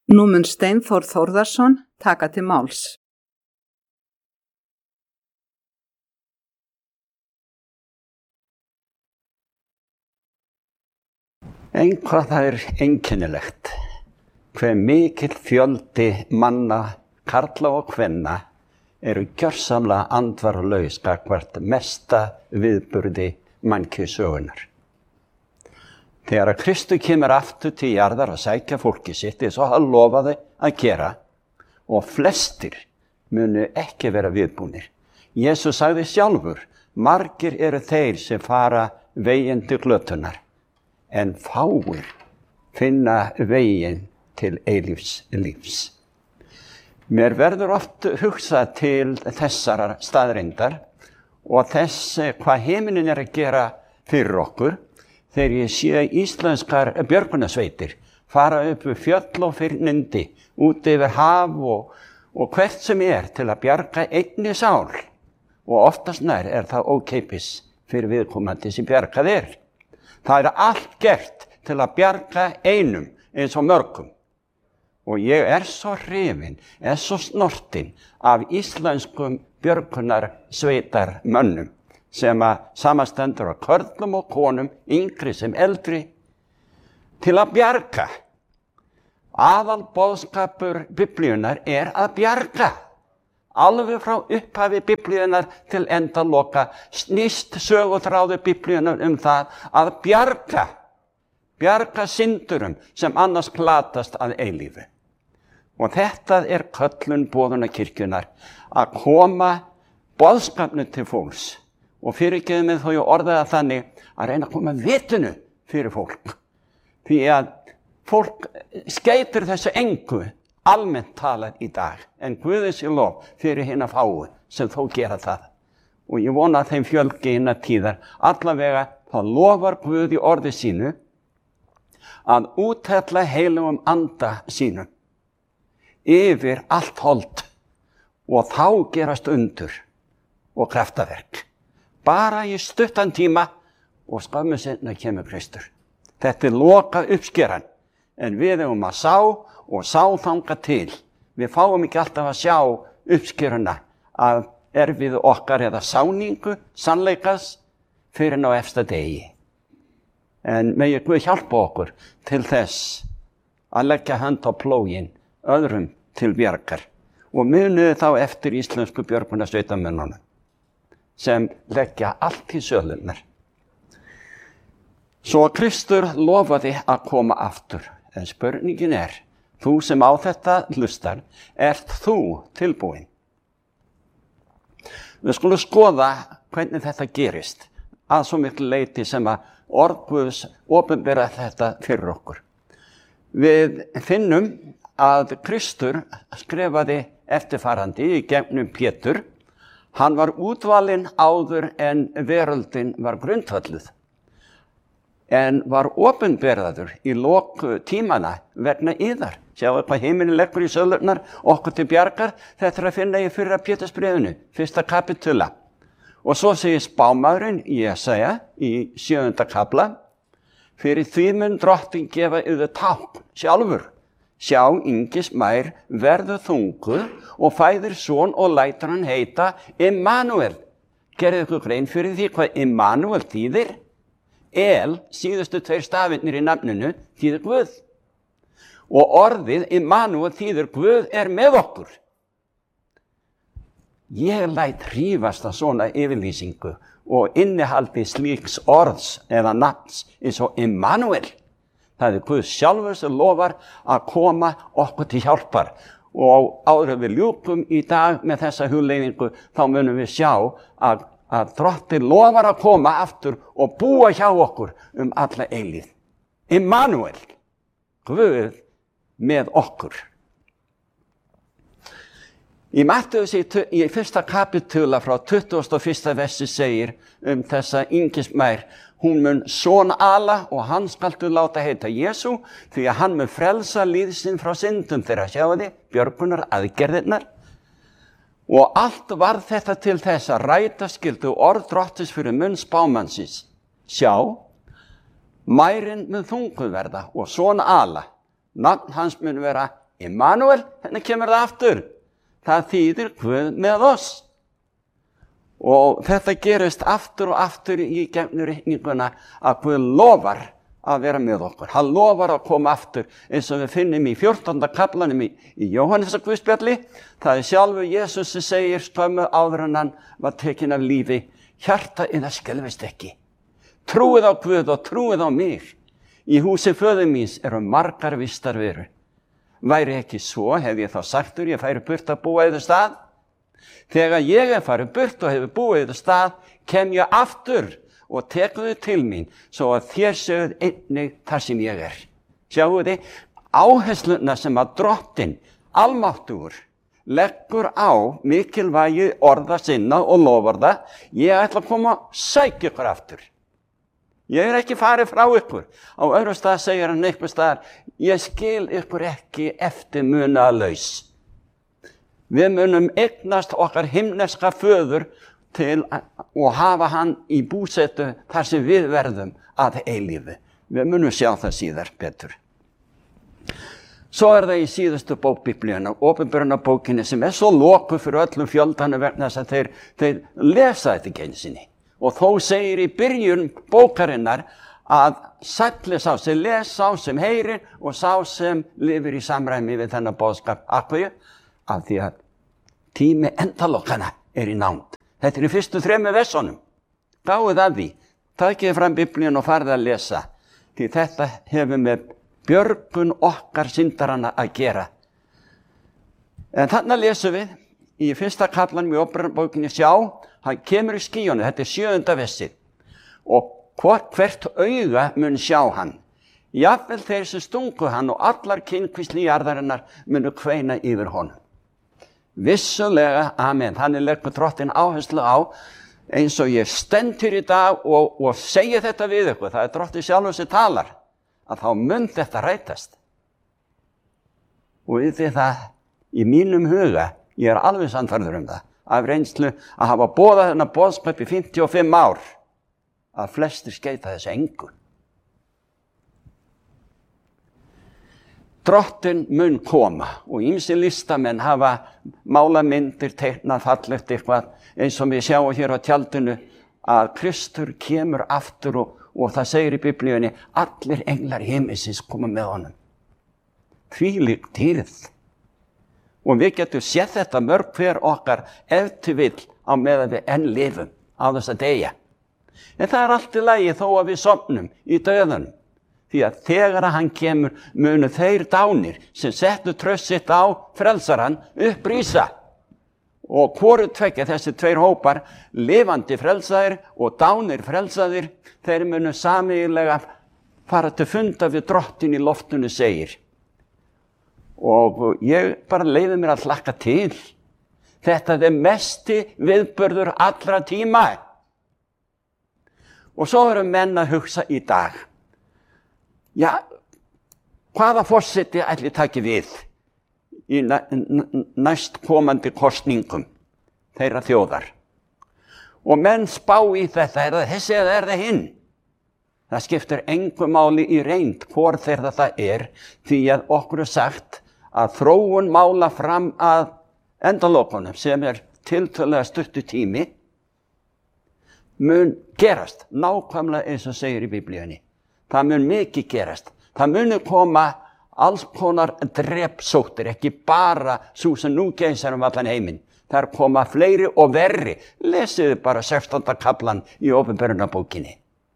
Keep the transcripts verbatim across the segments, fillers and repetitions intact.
Nú mun Steinþór Þórðarson taka til máls. Einhvað það er einkennilegt, hve mikill fjöldi manna, karla og kvenna, eru gjörsamlega andvaralaus gagnvart mesta viðburði mannkynssögunnar. Þegar að Kristur kemur aftur til jarðar að sækja fólki sitt, eins og hann lofaði að gera, og flestir munu ekki vera viðbúnir. Jesús sagði sjálfur, margir eru þeir sem fara veginn til glötunar, en fáir finna veginn til eilífs lífs. Mér verður oft hugsað til þessara staðreyndar og þess hvað heiminin er að gera fyrir okkur þegar ég sé íslenskar björgunarsveitir fara upp við fjöll og fyrnindi, út yfir haf og, og hvert sem er til að bjarga einni sál. Og oftast nær er það ókeypis fyrir viðkomandi sem bjargað er. Það er allt gert til að bjarga einum eins og mörgum. Og ég er svo hrifinn, er svo snortinn af íslenskum björgunarsveitarmönnum sem að samastendur af körlum og konum, yngri sem eldri, til að bjarga. Aðalboðskapur Biblíunnar er að bjarga. Alveg frá upphafi Biblíunnar til endaloka snýst söguþráður Biblíunnar um það að bjarga. Bjarga syndurum sem annars glatast að eilífu. Og þetta er köllun boðunarkirkjunnar, að koma boðskapnu til fólks. Og fyrirgeðu mig þó ég orðaði það þannig að reyna að koma vitinu fyrir fólk. Því að fólk skeytir þessu engu almennt talað í dag, en Guði sé lof fyrir hina fáu sem þó gera það. Og ég vona að þeim fjölgi hinna tíðar, allavega þá lofar Guð í orði sínu að úthella heilugum anda sínum yfir allt hold og þá gerast undur og kraftaverk. Bara í stuttan tíma og skömmu seinna kemur Kristur. Þetta er loka uppskeran, en við eigum að sá og sá þanga til. Við fáum ekki alltaf að sjá uppskeruna af erfiðu okkar eða sáningu, sannleikas, fyrir ná efsta degi. En megi Guð hjálpa okkur til þess að leggja hönd á plógin öðrum til bjargar og muniðu þá eftir íslensku björgunarsveitarmönnunum sem leggja allt í sölunar. Svo Kristur lofaði að koma aftur, en spurningin er, þú sem á þetta hlustar, ert þú tilbúin? Við skulum skoða hvernig þetta gerist, að svo miklu leyti sem að orð Guðs opinbera þetta fyrir okkur. Við finnum að Kristur skrifaði eftirfarandi í gegnum Pétur. Hann var útvalinn áður en veröldin var grundvalluð, en var opinberaður í lok tímana vegna yðar. Sjáu hvað heiminin leggur í sölurnar, okkur til bjargar, þetta er að finna í fyrra Pétursbréfinu, fyrsta kapitula. Og svo segir spámaðurinn Jesaja í sjöunda kafla, fyrir því mun drottinn gefa yður tákn sjálfur. Sjá, yngismær verður þungu og fæðir son og lætur hann heita Immanuel. Gerðu ykkur grein fyrir því hvað Immanuel þýðir? El, síðustu tveir stafinnir í nafninu, þýðir Guð. Og orðið Immanuel þýðir Guð er með okkur. Ég læt hrífast að svona yfirlýsingu og innihaldi slíks orðs eða nafns eins og Immanuel. Það er Guð sjálfur sem lofar að koma okkur til hjálpar. Og áður en við ljúkum í dag með þessa hugleiðingu, þá munum við sjá að, að Drottinn lofar að koma aftur og búa hjá okkur um alla eilíð. Immanuel, Guð með okkur. Í Mattheus í, í fyrsta kapitula frá tuttugasta og fyrsta versi segir um þessa yngismær, hún mun son ala og hann skaltu láta heita Jesú, því að hann mun frelsa líðsinn frá syndum þeirra. Sjáu þið, björgunar aðgerðirnar. Og allt var þetta til þess að ræta skyldu orð Drottins fyrir munn spámannsins. Sjá, mærin mun þunguð verða og son ala. Nafn hans mun vera Immanuel, hérna kemur það aftur. Það þýðir Guð með oss. Og þetta gerist aftur og aftur í gegnum reikninguna að Guð lofar að vera með okkur. Hann lofar að koma aftur eins og við finnum í fjórtánda kaflanum í, í Jóhannesar Guðspjalli. Það er sjálfur Jesús sem segir skömmu áður en hann var tekinn af lífi. Hjarta yðar skelfist ekki. Trúið á Guð og trúið á mig. Í húsi föður míns eru margar vistarverur. Væri ekki svo, hef ég þá sagtur, ég færi burt að búa yfir stað. Þegar ég er farið burt og hefur búið yfir stað, kem ég aftur og tekur þau til mín, svo að þér séuð einnig þar sem ég er. Sjáu þið, áhersluna sem að Drottinn, almáttugur, leggur á mikilvægi orða sinna og loforða, ég ætla að koma og sækja ykkur aftur. Ég er ekki farið frá ykkur. Á öðrum stað segir hann einhver staðar, ég skil ykkur ekki eftirmunalaus. Við munum eignast okkar himneska föður til og hafa hann í búsetu þar sem við verðum að eilífu. Við munum sjá það síðar betur. Svo er það í síðustu bók Biblíunnar, Opinberunarbókinni, sem er svo lokuð fyrir öllum fjöldanum vegna þess að þeir, þeir lesa þetta ekki einu sinni. Og þó segir í byrjun bókarinnar að sæll sá sem les, sá sem heyrir og sá sem lifir í samræmi við þennan boðskap. Af hverju? Af því að tími endalokkana er í nánd. Þetta er í fyrstu þremur versunum. Gáið af því. Takið fram Biblíun og farið að lesa. Því þetta hefur með björgun okkar syndarana að gera. En þarna lesum við í fyrsta kaflanum í Opinberunarbókinni, sjá, hann kemur í skýjunum, þetta er sjöunda versið. Og hvort, hvert auga mun sjá hann. Jafnvel þeir sem stungu hann og allar kynkvísli jarðarinnar munu kveina yfir honum. Vissulega, amen, þannig leggur Drottinn áherslu á, eins og ég stend hér í dag og, og segi þetta við ykkur, það er Drottinn sjálfur sem talar, að þá mun þetta rætast. Og við það, í mínum huga, ég er alveg sannfærður um það, af reynslu að hafa boðað þennan boðskap í fimmtíu og fimm ár, að flestir skeyta þessu engu. Drottinn mun koma og ýmsir listamenn hafa málamyndir, teiknað fallegt eitthvað, eins og við sjáum hér á tjaldinu að Kristur kemur aftur og, og það segir í Biblíunni, allir englar himinsins koma með honum. Þvílík dýrð. Og við getum séð þetta mörg hver okkar ef til vill á meðan við enn lifum á þess að deyja. En það er allt í lagi þó að við sofnum í dauðanum. Því að þegar hann kemur munu þeir dánir sem settu traust sitt á frelsarann upprísa. Og hvoru tveggja þessi tveir hópar, lifandi frelsaðir og dánir frelsaðir, þeir munu sameiginlega fara til funda við Drottinn í loftinu segir. Og ég bara leyfi mér að hlakka til. Þetta er mesti viðburður allra tíma. Og svo eru menn að hugsa í dag. Já, hvaða forseti ætli taki við í næst komandi kosningum þeirra þjóðar? Og menn spá í þetta, er það þessi eða er það hinn? Það skiptir engu máli í reynd hvor þeirra það er, því að okkur er sagt að þróun mála fram að endalokunum sem er tiltölulega stuttur tími mun gerast, nákvæmlega eins og segir í Biblíunni. Það mun mikið gerast. Það muni koma alls konar drepsóttir, ekki bara svo sem nú geysar um allan heiminn. Það er koma fleiri og verri. Lesiðu bara sextánda kaflan í Opinberunarbókinni.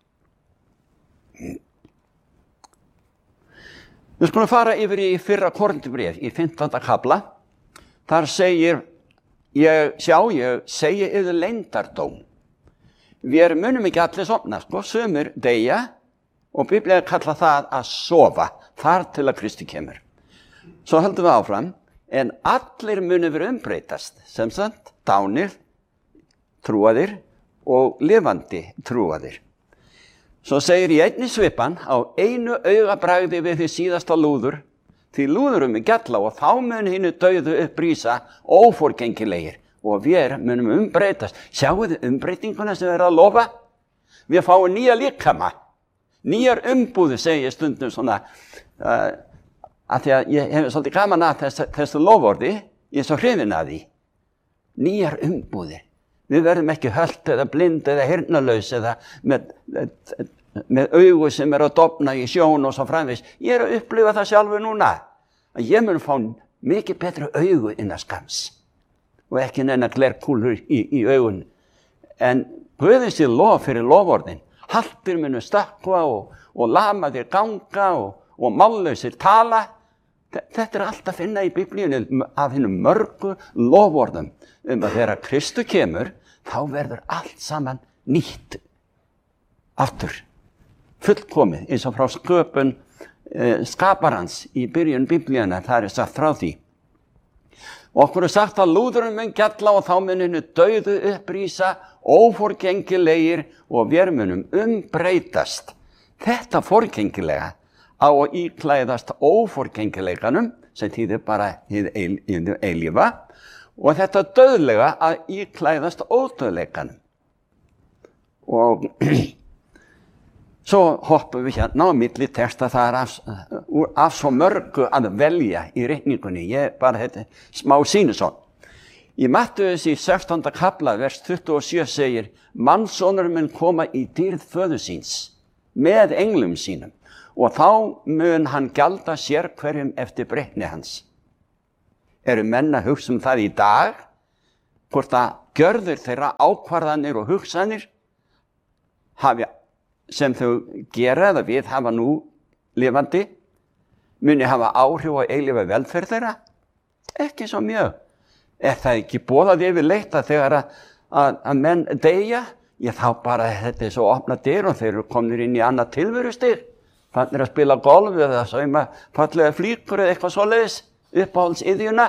Við skulum fara yfir í fyrra Korinthubréf, í fimmtánda kafla. Þar segir, ég, sjá, ég segi yfir leyndardóm. Við munum ekki allir sofna, sko, sumir deyja, og Biblían kallar það að sofa, þar til að Kristi kemur. Svo höldum við áfram, en allir munu verið umbreytast, sem sagt, dánir, trúaðir og lifandi trúaðir. Svo segir í einni svipan, á einu augabragði við því síðasta lúður, því lúðurum er gjalla og þá mun hinu dauðu upprísa óforgengilegir og við munum umbreytast. Sjáu þið umbreytinguna sem við erum að lofa? Við fáum nýja líkama. Nýjar umbúðir, segir stundum svona uh, Af því að ég hef svolítið gaman að þessu, þessu loforði, ég er svo hrifinn að því. Nýjar umbúðir. Við verðum ekki hölt eða blind eða heyrnarlaus eða með, með augu sem er að dofna í sjón og svo framvegis. Ég er að upplifa það sjálfur núna. Að ég mun fá mikið betri augu innan skams. Og ekki neina glerkúlur í, í augun. En Guði sé lof fyrir loforðin. Haltir munu stökkva og, og lamaðir ganga og, og mállausir tala. Þetta er allt að finna í Biblíunni af hinnum mörgu loforðum um að þegar Kristu kemur, þá verður allt saman nýtt aftur, fullkomið, eins og frá sköpun eh, skaparans í byrjun Biblíunnar, það er sagt frá því. Og okkur er sagt að lúðurinn mun gjalla og þá mun hennu dauðu upprísa, óforgengilegir og vér munum umbreytast. Þetta forgengilega á að íklæðast óforgengileikanum, sem þýðir bara hið eilífa, og þetta döðlega að íklæðast ódöðleikanum. Og svo hoppum við hérna á milli texta, það er af, af svo mörgu að velja í reikningunni. Ég bara þetta smá sýnusón. Í Mattheus í sextánda kafla, vers tuttugu og sjö segir, mannsonur mun koma í dýrð föður síns með englum sínum. Og þá mun hann gjalda sér hverjum eftir breytni hans. Eru menn að hugsa um það í dag, hvort að gjörður þeirra ákvarðanir og hugsanir hafi, sem þau gera eða við hafa nú lifandi, muni hafa áhrif á eilífa velferð þeirra? Ekki svo mjög. Er það ekki boðað yfirleitt að þegar að, að, að menn deyja? Já, þá bara þetta er svo opna dyr og þeir eru komnir inn í annað tilverustig. Fannir að spila golf eða sauma fallega flíkur eða eitthvað svoleiðis, uppáhaldsiðjuna.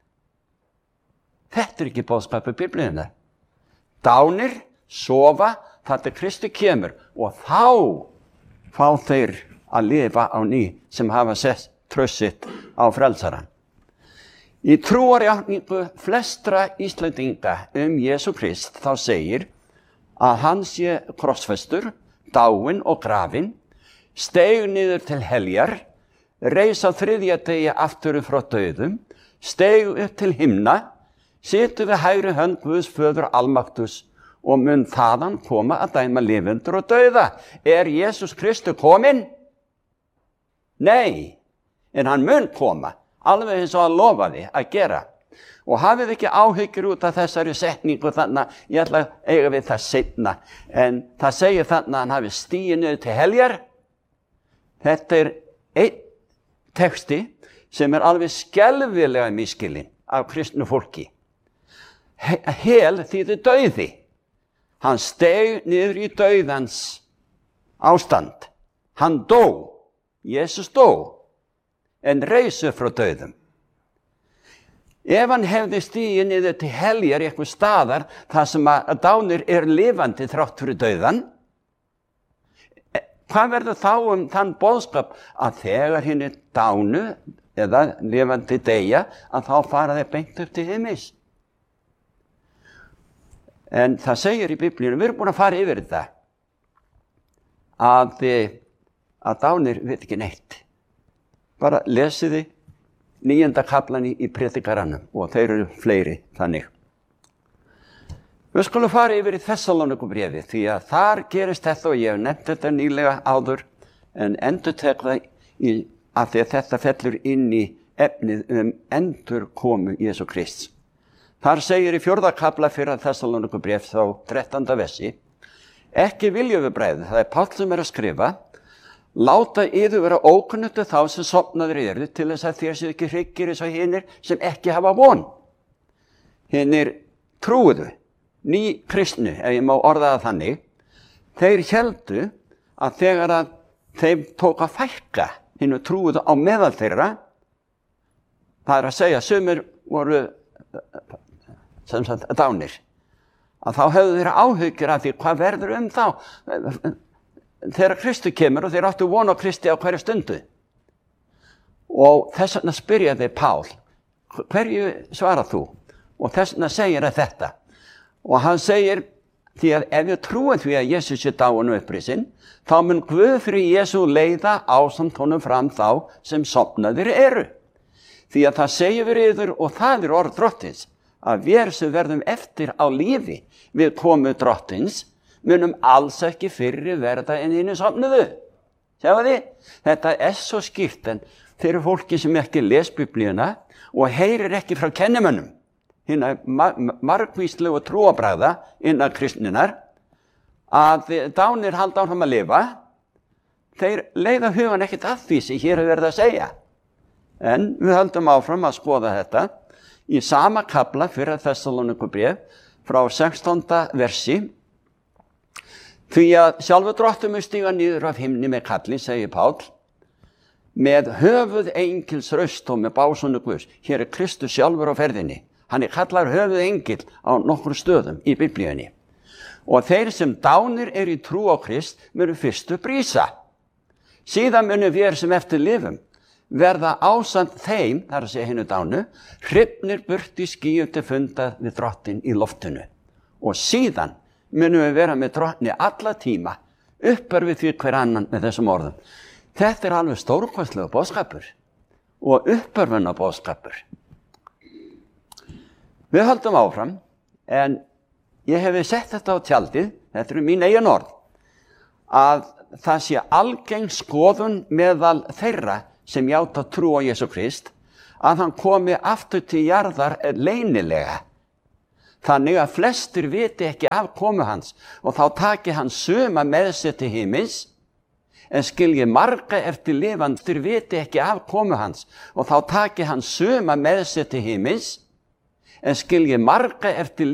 Þetta er ekki boðskapur Biblíunnar. Dánir, sofa, þetta Kristi kemur og þá fá þeir að lifa á ný sem hafa sett traust sitt á frelsarann. Í trúarjátningu flestra Íslendinga um Jesú Krist þá segir að hann sé krossfestur, dáinn og grafinn, steig niður til heljar, reis á þriðja degi aftur frá dauðum, steig upp til himna, situr við hægri hönd Guðs föður almaktus og mun þaðan koma að dæma lifendur og dauða. Er Jesús Kristur kominn? Nei, en hann mun koma, alveg eins og hann lofaði að gera. Og hafið ekki áhyggjur út af þessari setningu þannig að ég ætla að eiga við það seinna. En það segir þannig að hann hafi stigið niður til heljar. Þetta er einn texti sem er alveg skelfilega misskilinn af kristnu fólki. Hel þýðir dauði. Hann steig niður í dauðans ástand. Hann dó. Jesús dó. En reis upp frá dauðum. Ef hann hefði stigið niður til heljar í eitthvað staðar þar sem að dánir er lifandi þrátt fyrir dauðan, hvað verður þá um þann boðskap að þegar hinn er dánu eða lifandi deyja að þá fara þeir beint upp til himins? En það segir í Biblíunum, við erum búin að fara yfir þetta, að, að dánir veit ekki neitt. Bara lesiði níunda kaflan í, í Predikaranum og þeir eru fleiri þannig. Við skulum fara yfir í Þessalónikubréfið því að þar gerist þetta og ég hef nefnt þetta nýlega áður en endurtek það í, að því að þetta fellur inn í efnið um endurkomu Jesú Krists. Þar segir í fjórða kafla fyrir Þessalónikubréf þá þrettánda versi, ekki viljum við bræður, það er Páll sem er að skrifa, láta yður vera ókunnugir þá sem sofnaðir eru til þess að þér séu ekki hryggir eins og hinir sem ekki hafa von. Hinir trúðu, ný kristnu, ef ég má orða það þannig, þeir héldu að þegar að þeim tók að fækka hinu trúðu á meðal þeirra, það er að segja, sumir voru sem sagt dánir, að þá höfðu þeirra áhyggjur af því hvað verður um þá þegar Kristi kemur og þeir áttu von á Kristi á hverju stundu. Og þess vegna spyrjaði Pál, hverju svarar þú? Og þess vegna segir það þetta. Og hann segir, Því að ef við trúum því að Jesus er dáinn og upprisinn, þá mun Guð fyrir Jesú leiða ásamt honum fram þá sem sofnaðir eru. Því að það segir við yður, og það er orð Drottins, að við sem verðum eftir á lífi við komu Drottins, munum alls ekki fyrri verða en hinu sofnuðu. Sjáu þið? Þetta er svo skýrt, en fyrir fólki sem ekki les Biblíuna og heyrir ekki frá kennimönnum, hina margvíslegu trúarbragða innan kristninnar, að dánir halda áfram að lifa, þeir leiða hugan ekkert að því sem hér er verið að segja. En við höldum áfram að skoða þetta í sama kafla fyrir Þessaloníkubréf frá sextánda versi. Því að sjálfur Drottin mun stíga niður af himni með kalli, segir Páll, með höfuð engils raust og með básunu Guðs. Hér er Kristus sjálfur á ferðinni. Hann er kallar höfuð engil á nokkrum stöðum í Biblíunni. Og þeir sem dánir er í trú á Krist munu fyrstu brísa. Síðan munu við sem eftir lifum verða ásamt þeim, þar að segja hinu dánu, hrifnir burt í skýjum til fundað við Drottin í loftinu. Og síðan munum við vera með Drottni alla tíma, uppar við því hver annan með þessum orðum. Þetta er alveg stórkostlegur boðskapur og uppörfunna boðskapur. Við höldum áfram, en ég hef sett þetta á tjaldið, þetta eru mín eigin orð, að það sé algeng skoðun meðal þeirra sem játa trú á Jesú Krist, að hann komi aftur til jarðar leynilega. Þannig að flestir viti ekki af komu hans og þá taki hann suma með sér til himins, en skilji marga eftir lifandir viti ekki af komu hans og þá taki hann suma með sér til himins, en skilji marga eftir